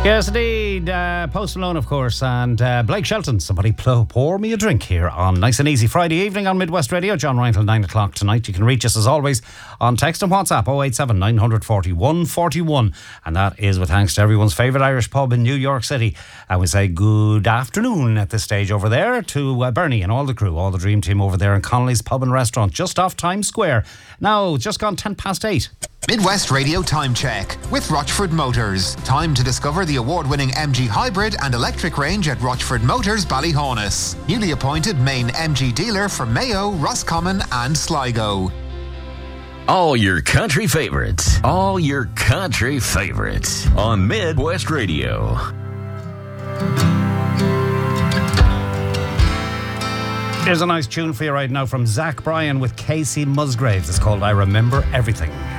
Yes, indeed. Post Malone, of course, and Blake Shelton. Somebody pour me a drink here on Nice and Easy Friday evening on Midwest Radio. John Ryan till 9 o'clock tonight. You can reach us as always on text and WhatsApp 087 941 41. And that is with thanks to everyone's favourite Irish pub in New York City. And we say good afternoon at this stage over there to Bernie and all the crew, all the dream team over there in Connolly's Pub and Restaurant just off Times Square. Now, just gone 8:10. Midwest Radio Time Check with Rochford Motors. Time to discover the award-winning MG Hybrid and electric range at Rochford Motors, Ballyhonus. Newly appointed main MG dealer for Mayo, Roscommon and Sligo. All your country favorites. All your country favorites on Midwest Radio. Here's a nice tune for you right now from Zach Bryan with Casey Musgraves. It's called I Remember Everything.